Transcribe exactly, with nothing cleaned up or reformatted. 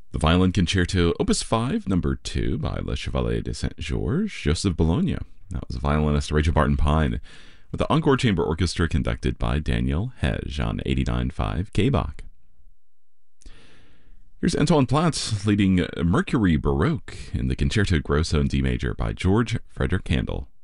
The Violin Concerto, Opus five, Number two, by Le Chevalier de Saint-Georges, Joseph Bologna. That was violinist Rachel Barton Pine, with the Encore Chamber Orchestra conducted by Daniel Hege on eighty-nine point five K-Bach. Here's Antoine Platz leading Mercury Baroque in the Concerto Grosso in D major by George Frederick Handel.